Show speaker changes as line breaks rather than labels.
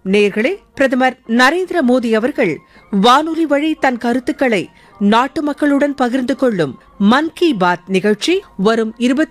நேயர்களே, பிரதமர் நரேந்திர மோடி அவர்கள் வானொலி வழி தன் கருத்துக்களை நாட்டு மக்களுடன் பகிர்ந்து கொள்ளும் மன் கி பாத் நிகழ்ச்சி வரும்